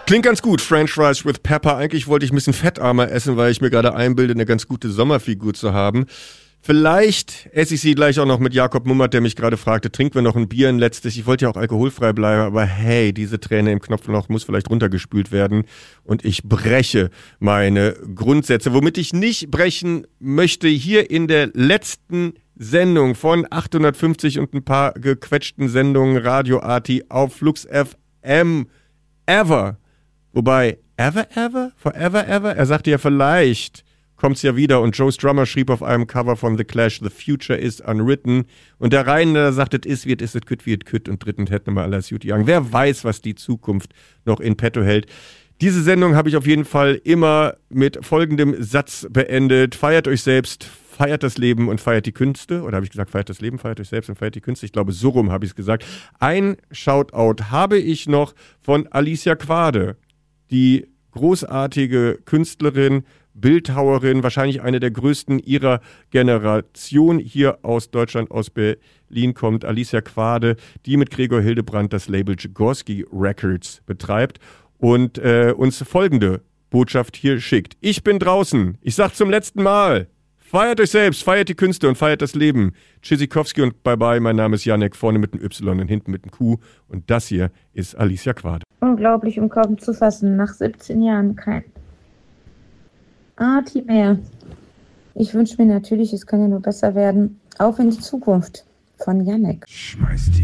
Klingt ganz gut, French Fries with Pepper. Eigentlich wollte ich ein bisschen fettarmer essen, weil ich mir gerade einbilde, eine ganz gute Sommerfigur zu haben. Vielleicht esse ich sie gleich auch noch mit Jakob Mummert, der mich gerade fragte, trinken wir noch ein Bier ein letztes? Ich wollte ja auch alkoholfrei bleiben, aber hey, diese Träne im Knopfloch muss vielleicht runtergespült werden und ich breche meine Grundsätze. Womit ich nicht brechen möchte, hier in der letzten Sendung von 850 und ein paar gequetschten Sendungen Radio Arti auf Flux FM ever. Wobei, ever? Forever ever? Er sagte ja vielleicht kommt's ja wieder und Joe Strummer schrieb auf einem Cover von The Clash, The Future is Unwritten und der Rainer sagt, es ist, wird, es ist, kütt, wird, kütt und drittens hätten wir alles gut gegangen. Wer weiß, was die Zukunft noch in petto hält. Diese Sendung habe ich auf jeden Fall immer mit folgendem Satz beendet. Feiert euch selbst, feiert das Leben und feiert die Künste. Oder habe ich gesagt, feiert das Leben, feiert euch selbst und feiert die Künste? Ich glaube, so rum habe ich es gesagt. Ein Shoutout habe ich noch von Alicia Quade, die großartige Künstlerin, Bildhauerin, wahrscheinlich eine der größten ihrer Generation hier aus Deutschland, aus Berlin kommt, Alicia Quade, die mit Gregor Hildebrandt das Label Jagorsky Records betreibt und uns folgende Botschaft hier schickt. Ich bin draußen. Ich sag zum letzten Mal. Feiert euch selbst, feiert die Künste und feiert das Leben. Tschüssikowski und bye-bye. Mein Name ist Janek, vorne mit dem Y und hinten mit dem Q. Und das hier ist Alicia Quade. Unglaublich, um kaum zu fassen. Nach 17 Jahren kein Arti mehr. Ich wünsche mir natürlich, es kann ja nur besser werden. Auf in die Zukunft von Janek. Schmeiß die